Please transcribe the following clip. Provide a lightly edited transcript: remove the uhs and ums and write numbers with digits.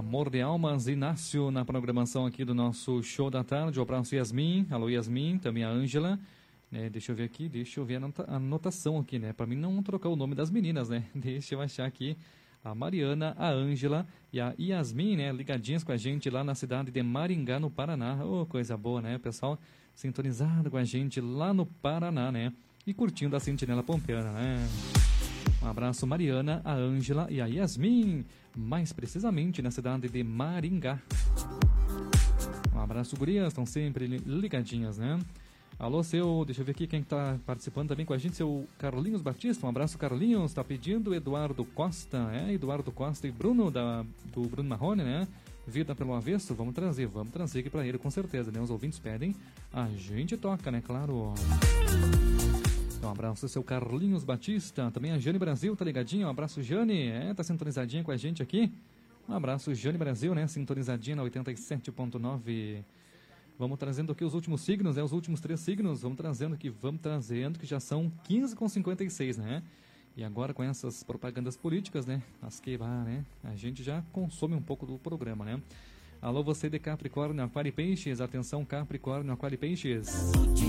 Amor de Almas, Inácio, na programação aqui do nosso show da tarde. Um abraço, Yasmin. Alô, Yasmin. Também a Ângela. Deixa eu ver aqui, a anotação aqui, né? Para mim não trocar o nome das meninas, né? Deixa eu achar aqui. A Mariana, a Ângela e a Yasmin, né? Ligadinhas com a gente lá na cidade de Maringá, no Paraná. Oh, coisa boa, né? Pessoal sintonizado com a gente lá no Paraná, né? E curtindo a Sentinela Pampeana, né? Um abraço, Mariana, a Ângela e a Yasmin, mais precisamente na cidade de Maringá. Um abraço, gurias, estão sempre ligadinhas, né? Alô, deixa eu ver aqui quem está participando também com a gente, seu Carlinhos Batista. Um abraço, Carlinhos, está pedindo Eduardo Costa, Eduardo Costa e Bruno, do Bruno Marrone, né? Vida pelo Avesso, vamos trazer aqui para ele com certeza, né? Os ouvintes pedem, a gente toca, né? Claro. Um abraço, seu Carlinhos Batista. Também a Jane Brasil, tá ligadinha? Um abraço, Jane. Tá sintonizadinha com a gente aqui. Um abraço, Jane Brasil, né? Sintonizadinha na 87.9. Vamos trazendo aqui os últimos signos, os últimos 3 signos. Vamos trazendo, que já são 15h56, né? E agora com essas propagandas políticas, né? As que vá, né? A gente já consome um pouco do programa, né? Alô, você de Capricórnio, Aquário e Peixes. Atenção, Capricórnio, Aquário e Peixes.